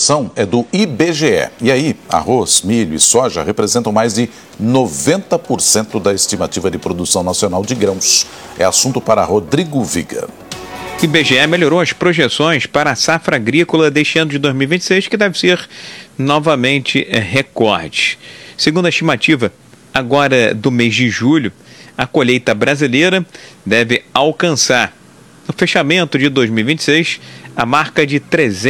projeção é do IBGE. E aí, arroz, milho e soja representam mais de 90% da estimativa de produção nacional de grãos. É assunto para Rodrigo Viga. O IBGE melhorou as projeções para a safra agrícola deste ano de 2026, que deve ser novamente recorde. Segundo a estimativa, agora do mês de julho, a colheita brasileira deve alcançar, no fechamento de 2026, a marca de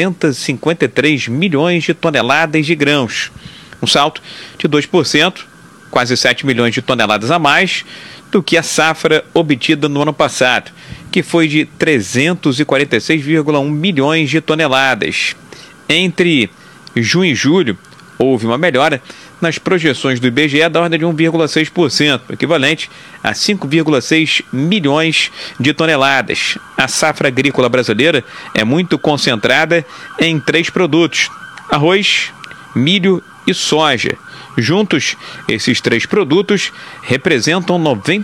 353 milhões de toneladas de grãos. Um salto de 2%, quase 7 milhões de toneladas a mais do que a safra obtida no ano passado, que foi de 346,1 milhões de toneladas. Entre junho e julho, houve uma melhora nas projeções do IBGE da ordem de 1,6%, equivalente a 5,6 milhões de toneladas. A safra agrícola brasileira é muito concentrada em 3 produtos: arroz, milho e soja. Juntos, esses 3 produtos representam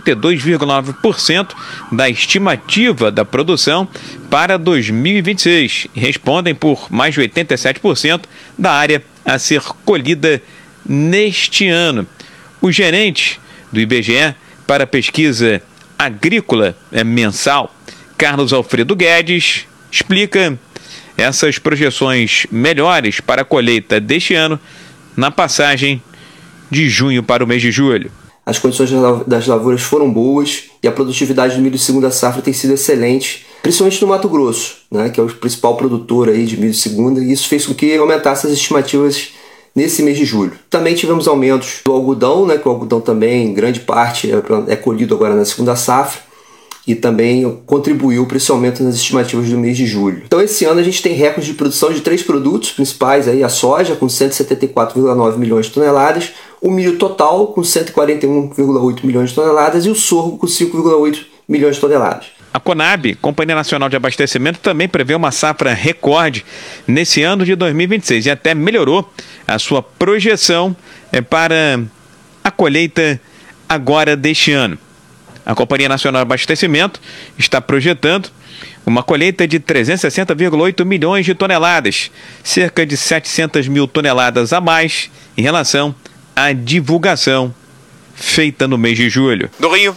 92,9% da estimativa da produção para 2026 e respondem por mais de 87% da área a ser colhida neste ano. O gerente do IBGE para a pesquisa agrícola mensal, Carlos Alfredo Guedes, explica essas projeções melhores para a colheita deste ano na passagem de junho para o mês de julho. As condições das lavouras foram boas e a produtividade do milho de segunda safra tem sido excelente, principalmente no Mato Grosso, né, que é o principal produtor aí de milho de segunda, e isso fez com que aumentasse as estimativas nesse mês de julho. Também tivemos aumentos do algodão, né, que o algodão também, em grande parte, é colhido agora na segunda safra, e também contribuiu para esse aumento nas estimativas do mês de julho. Então esse ano a gente tem recorde de produção de 3 produtos principais, aí, a soja com 174,9 milhões de toneladas, o milho total com 141,8 milhões de toneladas e o sorgo com 5,8 milhões de toneladas. A Conab, Companhia Nacional de Abastecimento, também prevê uma safra recorde nesse ano de 2026 e até melhorou a sua projeção para a colheita agora deste ano. A Companhia Nacional de Abastecimento está projetando uma colheita de 360,8 milhões de toneladas, cerca de 700 mil toneladas a mais em relação à divulgação feita no mês de julho. Do Rio,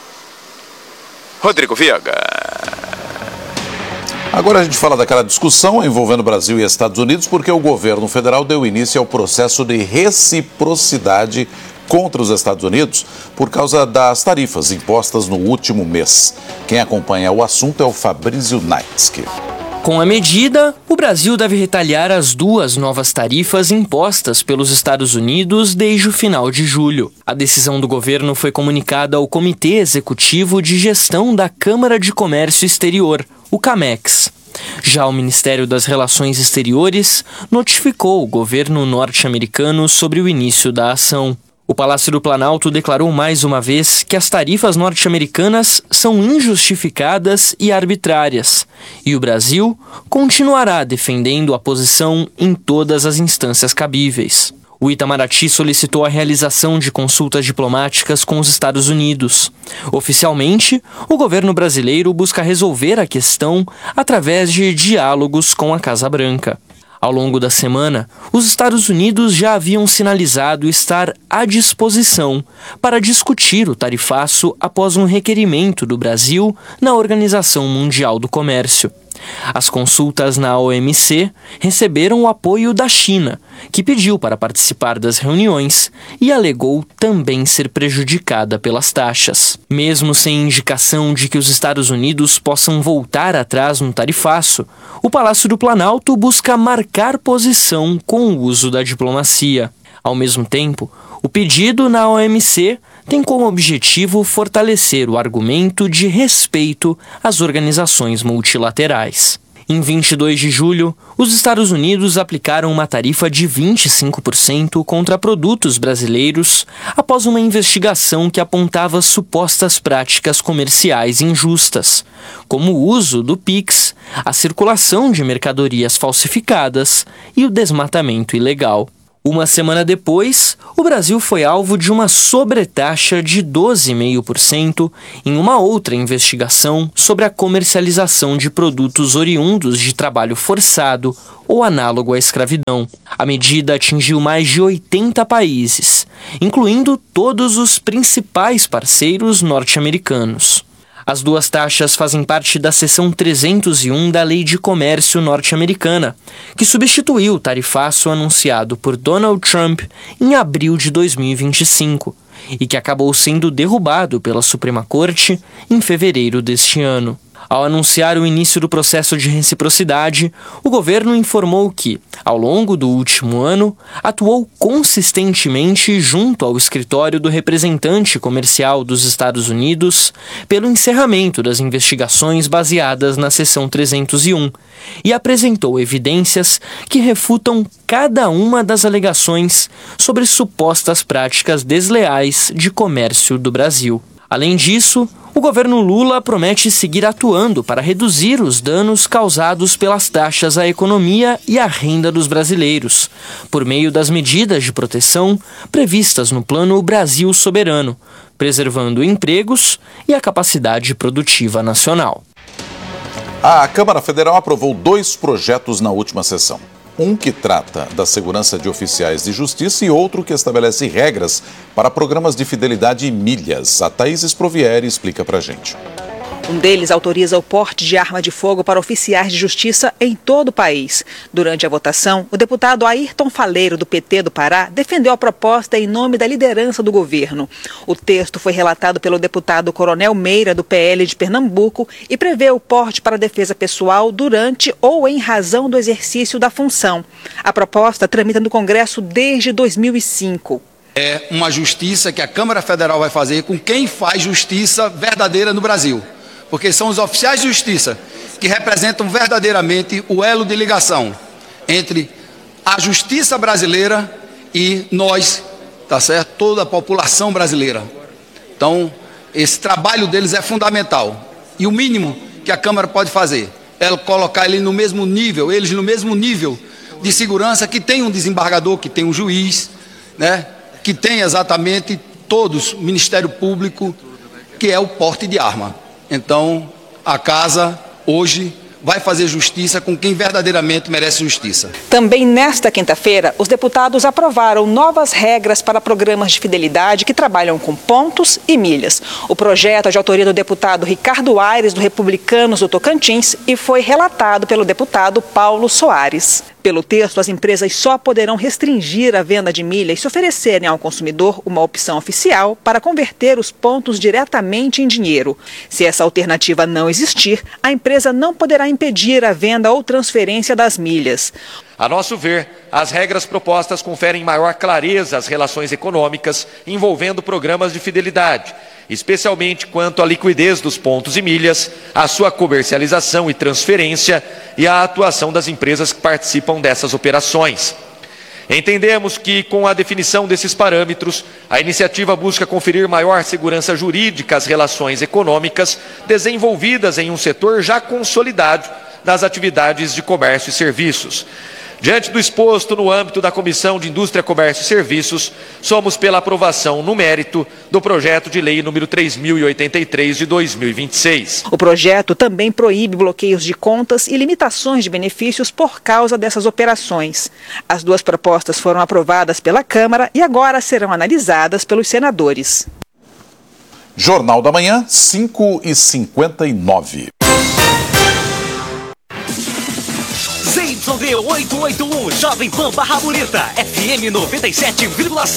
Rodrigo Viga. Agora a gente fala daquela discussão envolvendo Brasil e Estados Unidos, porque o governo federal deu início ao processo de reciprocidade contra os Estados Unidos por causa das tarifas impostas no último mês. Quem acompanha o assunto é o Fabrício Naitsky. Com a medida, o Brasil deve retaliar as 2 novas tarifas impostas pelos Estados Unidos desde o final de julho. A decisão do governo foi comunicada ao Comitê Executivo de Gestão da Câmara de Comércio Exterior, o CAMEX. Já o Ministério das Relações Exteriores notificou o governo norte-americano sobre o início da ação. O Palácio do Planalto declarou mais uma vez que as tarifas norte-americanas são injustificadas e arbitrárias, e o Brasil continuará defendendo a posição em todas as instâncias cabíveis. O Itamaraty solicitou a realização de consultas diplomáticas com os Estados Unidos. Oficialmente, o governo brasileiro busca resolver a questão através de diálogos com a Casa Branca. Ao longo da semana, os Estados Unidos já haviam sinalizado estar à disposição para discutir o tarifaço após um requerimento do Brasil na Organização Mundial do Comércio. As consultas na OMC receberam o apoio da China, que pediu para participar das reuniões e alegou também ser prejudicada pelas taxas. Mesmo sem indicação de que os Estados Unidos possam voltar atrás no tarifaço, o Palácio do Planalto busca marcar posição com o uso da diplomacia. Ao mesmo tempo, o pedido na OMC tem como objetivo fortalecer o argumento de respeito às organizações multilaterais. Em 22 de julho, os Estados Unidos aplicaram uma tarifa de 25% contra produtos brasileiros após uma investigação que apontava supostas práticas comerciais injustas, como o uso do PIX, a circulação de mercadorias falsificadas e o desmatamento ilegal. Uma semana depois, o Brasil foi alvo de uma sobretaxa de 12,5% em uma outra investigação sobre a comercialização de produtos oriundos de trabalho forçado ou análogo à escravidão. A medida atingiu mais de 80 países, incluindo todos os principais parceiros norte-americanos. As duas taxas fazem parte da seção 301 da Lei de Comércio norte-americana, que substituiu o tarifaço anunciado por Donald Trump em abril de 2025 e que acabou sendo derrubado pela Suprema Corte em fevereiro deste ano. Ao anunciar o início do processo de reciprocidade, o governo informou que, ao longo do último ano, atuou consistentemente junto ao escritório do representante comercial dos Estados Unidos pelo encerramento das investigações baseadas na seção 301 e apresentou evidências que refutam cada uma das alegações sobre supostas práticas desleais de comércio do Brasil. Além disso, o governo Lula promete seguir atuando para reduzir os danos causados pelas taxas à economia e à renda dos brasileiros, por meio das medidas de proteção previstas no Plano Brasil Soberano, preservando empregos e a capacidade produtiva nacional. A Câmara Federal aprovou 2 projetos na última sessão. Um que trata da segurança de oficiais de justiça e outro que estabelece regras para programas de fidelidade e milhas. A Thaís Esprovieri explica pra gente. Um deles autoriza o porte de arma de fogo para oficiais de justiça em todo o país. Durante a votação, o deputado Ayrton Faleiro, do PT do Pará, defendeu a proposta em nome da liderança do governo. O texto foi relatado pelo deputado Coronel Meira, do PL de Pernambuco, e prevê o porte para defesa pessoal durante ou em razão do exercício da função. A proposta tramita no Congresso desde 2005. É uma justiça que a Câmara Federal vai fazer com quem faz justiça verdadeira no Brasil. Porque são os oficiais de justiça que representam verdadeiramente o elo de ligação entre a justiça brasileira e nós, tá certo? Toda a população brasileira. Então, esse trabalho deles é fundamental. E o mínimo que a Câmara pode fazer é colocar eles no mesmo nível de segurança que tem um desembargador, que tem um juiz, né? Que tem exatamente todos, Ministério Público, que é o porte de arma. Então, a casa, hoje, vai fazer justiça com quem verdadeiramente merece justiça. Também nesta quinta-feira, os deputados aprovaram novas regras para programas de fidelidade que trabalham com pontos e milhas. O projeto é de autoria do deputado Ricardo Aires, do Republicanos do Tocantins, e foi relatado pelo deputado Paulo Soares. Pelo texto, as empresas só poderão restringir a venda de milhas se oferecerem ao consumidor uma opção oficial para converter os pontos diretamente em dinheiro. Se essa alternativa não existir, a empresa não poderá impedir a venda ou transferência das milhas. A nosso ver, as regras propostas conferem maior clareza às relações econômicas envolvendo programas de fidelidade, especialmente quanto à liquidez dos pontos e milhas, a sua comercialização e transferência e a atuação das empresas que participam dessas operações. Entendemos que, com a definição desses parâmetros, a iniciativa busca conferir maior segurança jurídica às relações econômicas desenvolvidas em um setor já consolidado das atividades de comércio e serviços. Diante do exposto no âmbito da Comissão de Indústria, Comércio e Serviços, somos pela aprovação no mérito do projeto de lei número 3083 de 2026. O projeto também proíbe bloqueios de contas e limitações de benefícios por causa dessas operações. As duas propostas foram aprovadas pela Câmara e agora serão analisadas pelos senadores. Jornal da Manhã, 5h59. ZYD 881, Jovem Pan Barra Bonita, FM 97,7.